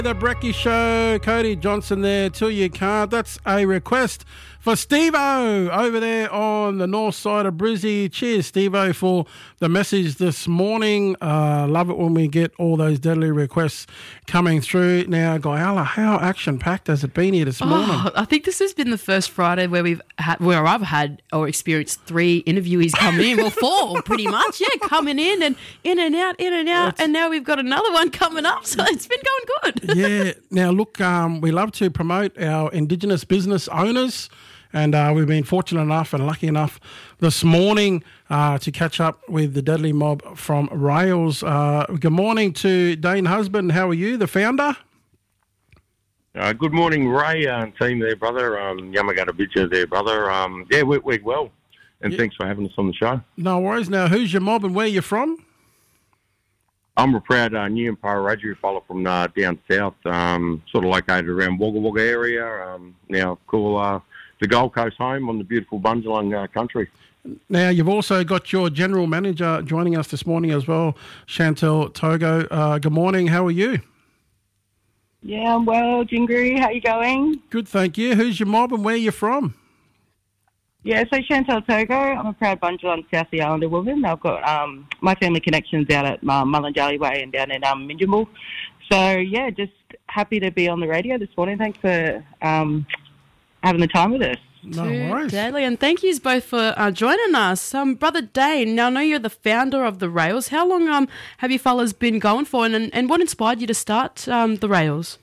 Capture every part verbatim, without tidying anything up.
The Brecky Show, Cody Johnson there, till you can't. That's a request for Steve-O over there on the north side of Brizzy. Cheers, Steve-O, for the message this morning. Uh, love it when we get all those deadly requests coming through. Now, Guyala, how action-packed has it been here this morning? Oh, I think this has been the first Friday where we've had, where I've had or experienced three interviewees coming in. Well, four, pretty much, yeah, coming in and in and out, in and out, That's... and now we've got another one coming up, so it's been going good. Yeah. Now, look, um, we love to promote our Indigenous business owners. And uh, we've been fortunate enough and lucky enough this morning uh, to catch up with the Deadly Mob from Rails. Uh, good morning to Dane Husband. How are you, the founder? Uh, good morning, Ray uh, and team there, brother. Um, Yamagata Bidja there, brother. Um, yeah, we're, we're well. And yeah. Thanks for having us on the show. No worries. Now, who's your mob and where you from? I'm a proud uh, New Empire Raja fellow from uh, down south, um, sort of located around Wagga Wagga area. Um, now, cool. Uh, the Gold Coast home on the beautiful Bundjalung uh, country. Now, you've also got your general manager joining us this morning as well, Chantel Togo. Uh, good morning. How are you? Yeah, I'm well, Jingri. How you going? Good, thank you. Who's your mob and where are you from? Yeah, so Chantel Togo. I'm a proud Bundjalung South Sea Islander woman. I've got um, my family connections out at um, Mullanjali Way and down in um, Minjimul. So, yeah, just happy to be on the radio this morning. Thanks for um, having the time with us. No worries. Deadly, and thank yous both for uh, joining us. Um, Brother Dane, now I know you're the founder of the Rails. How long um, have you fellas been going for, and, and what inspired you to start um, the Rails?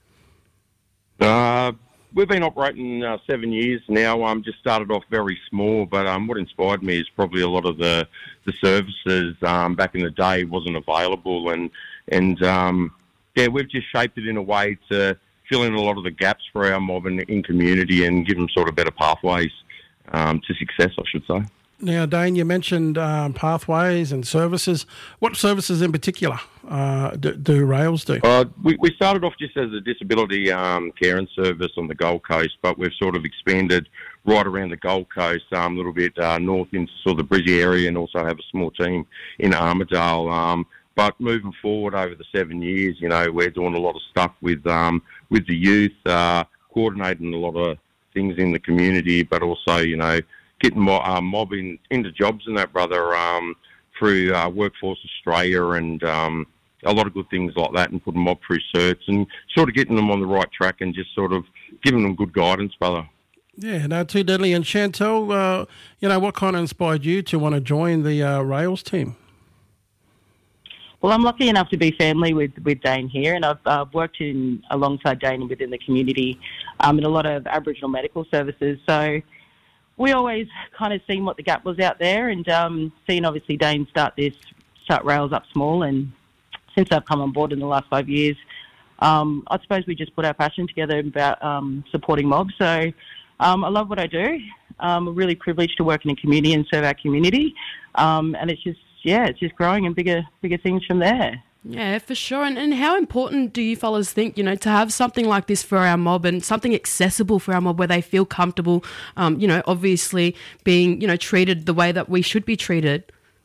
Uh, we've been operating uh, seven years now. Um, just started off very small, but um, what inspired me is probably a lot of the the services um, back in the day wasn't available, and and um, yeah, we've just shaped it in a way to fill in a lot of the gaps for our mob in, in community and give them sort of better pathways um, to success, I should say. Now, Dane, you mentioned um, pathways and services. What services in particular uh, do, do Rails do? Uh, we, we started off just as a disability um, care and service on the Gold Coast, but we've sort of expanded right around the Gold Coast, um, a little bit uh, north into sort of the Brizzy area, and also have a small team in Armidale. Um, But moving forward over the seven years, you know, we're doing a lot of stuff with um, with the youth, uh, coordinating a lot of things in the community, but also, you know, getting mo- uh, mob in, into jobs and that, brother, um, through uh, Workforce Australia and um, a lot of good things like that, and putting mob through certs and sort of getting them on the right track and just sort of giving them good guidance, brother. Yeah, no, too deadly. And Chantel, uh, you know, what kind of inspired you to want to join the uh, Rails team? Well, I'm lucky enough to be family with, with Dane here, and I've uh, worked in alongside Dane within the community um, in a lot of Aboriginal medical services. So we always kind of seen what the gap was out there, and um, seen obviously Dane start this, start Rails up small. And since I've come on board in the last five years, um, I suppose we just put our passion together about um, supporting mobs. So um, I love what I do. Um, I'm really privileged to work in a community and serve our community, um, and it's just yeah, it's just growing and bigger, bigger things from there. Yeah, for sure. And, and how important do you fellas think, you know, to have something like this for our mob and something accessible for our mob where they feel comfortable, um, you know, obviously being, you know, treated the way that we should be treated?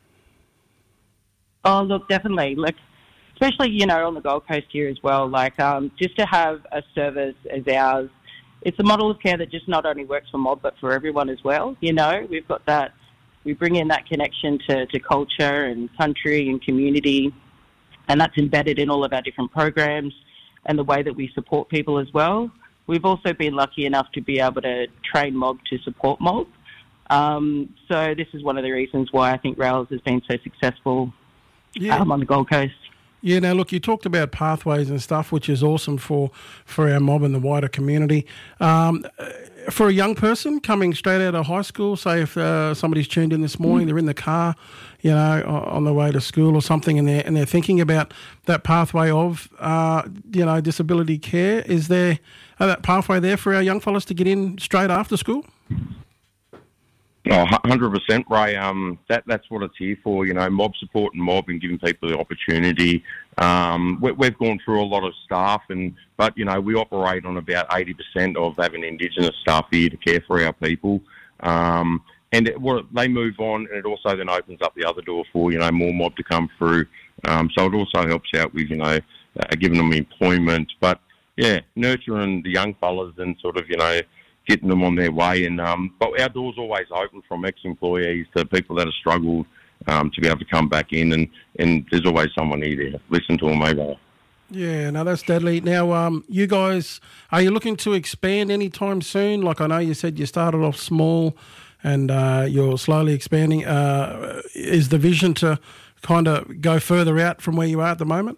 Oh, look, definitely. Like, especially, you know, on the Gold Coast here as well, like um, just to have a service as ours, it's a model of care that just not only works for mob but for everyone as well. You know, we've got that. We bring in that connection to, to culture and country and community, and that's embedded in all of our different programs and the way that we support people as well. We've also been lucky enough to be able to train mob to support mob. Um, so this is one of the reasons why I think Rails has been so successful yeah. um, on the Gold Coast. Yeah, now look, you talked about pathways and stuff, which is awesome for, for our mob and the wider community. Um, for a young person coming straight out of high school, say if uh, somebody's tuned in this morning, mm. they're in the car, you know, on the way to school or something, and they're, and they're thinking about that pathway of, uh, you know, disability care, is there uh, that pathway there for our young fellas to get in straight after school? Oh, one hundred percent, Ray. Um, that, that's what it's here for, you know, mob support and mob and giving people the opportunity. Um, we, we've gone through a lot of staff, and but, you know, we operate on about eighty percent of having Indigenous staff here to care for our people. Um, and it, well, they move on, and it also then opens up the other door for, you know, more mob to come through. Um, so it also helps out with, you know, uh, giving them employment. But, yeah, nurturing the young fellas and sort of, you know, getting them on their way. And um, but our door's always open from ex-employees to people that have struggled um, to be able to come back in, and, and there's always someone here to listen to them over. Yeah, no, that's deadly. Now, um, you guys, are you looking to expand anytime soon? Like I know you said you started off small and uh, you're slowly expanding. Uh, is the vision to kind of go further out from where you are at the moment?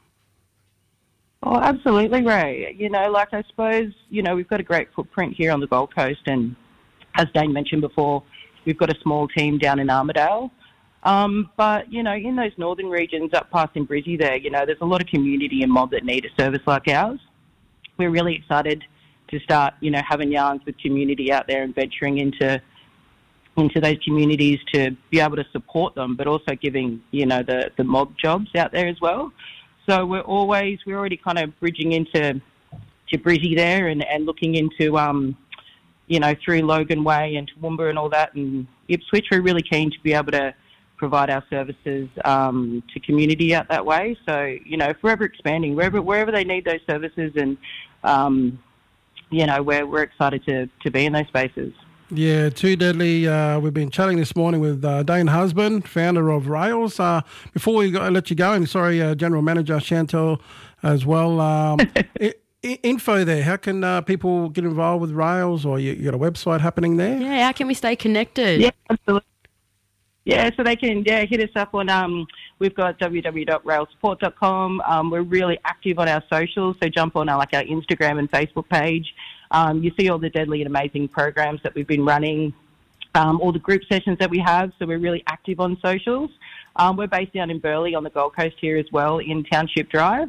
Oh, absolutely, Ray. You know, like I suppose, you know, we've got a great footprint here on the Gold Coast, and as Dane mentioned before, we've got a small team down in Armidale. Um, but, you know, in those northern regions up past in Brizzy there, you know, there's a lot of community and mob that need a service like ours. We're really excited to start, you know, having yarns with community out there and venturing into into those communities to be able to support them, but also giving, you know, the, the mob jobs out there as well. So we're always, we're already kind of bridging into to Brizzy there and, and looking into, um, you know, through Logan Way and Toowoomba and all that. And Ipswich, we're really keen to be able to provide our services um, to community out that way. So, you know, forever expanding, wherever wherever they need those services. And, um, you know, we're, we're excited to, to be in those spaces. Yeah, too deadly. Uh, we've been chatting this morning with uh, Dane Husband, founder of Rails. Uh, before we go, let you go, and sorry, uh, General Manager Chantel as well. Um, I- I- info there. How can uh, people get involved with Rails, or you, you got a website happening there? Yeah, how can we stay connected? Yeah, absolutely. Yeah, so they can yeah hit us up on, um, we've got w w w dot rail support dot com. Um, we're really active on our socials, so jump on our, like our Instagram and Facebook page. Um, you see all the deadly and amazing programs that we've been running, um, all the group sessions that we have, so we're really active on socials. Um, we're based down in Burleigh on the Gold Coast here as well, in Township Drive.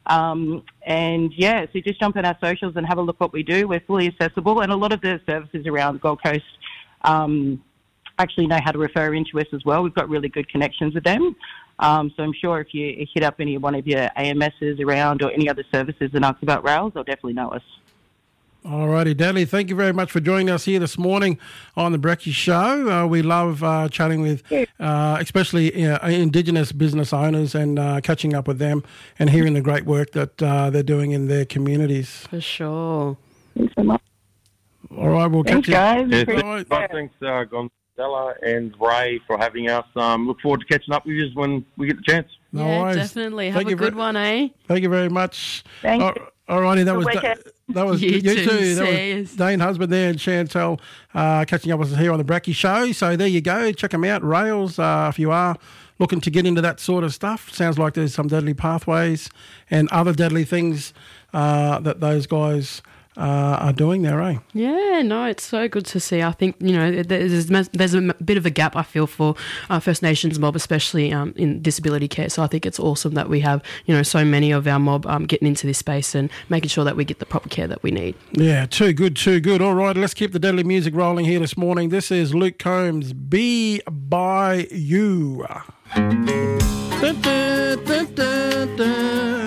Um, and, yeah, so just jump on our socials and have a look what we do. We're fully accessible, and a lot of the services around the Gold Coast um, actually know how to refer into us as well. We've got really good connections with them. Um, so I'm sure if you hit up any one of your A M Ss around or any other services and ask about Rails, they'll definitely know us. All righty, Deadly, thank you very much for joining us here this morning on the Brekkie Show. Uh, we love uh, chatting with uh, especially uh, Indigenous business owners and uh, catching up with them and hearing the great work that uh, they're doing in their communities. For sure. Thanks so much. All right, we'll Thanks, catch you. guys. Yeah, All right. thanks, uh, Gonzalo and Ray, for having us. Um, look forward to catching up with you when we get the chance. No yeah, worries. definitely. Have Thank a you good ver- one, eh? Thank you very much. Thank all, you. all righty, that Good was weekend. that was You too, That see was Dane Husband there and Chantel uh, catching up with us here on the Brekkie Show. So there you go. Check them out. Rails, uh, if you are looking to get into that sort of stuff. Sounds like there's some deadly pathways and other deadly things uh, that those guys uh, are doing there, eh? Yeah, no, it's so good to see. I think, you know, there's, there's a bit of a gap, I feel, for uh, First Nations mob, especially um, in disability care. So I think it's awesome that we have, you know, so many of our mob um, getting into this space and making sure that we get the proper care that we need. Yeah, too good, too good. All right, let's keep the deadly music rolling here this morning. This is Luke Combs, Be By You. Dun, dun, dun, dun, dun.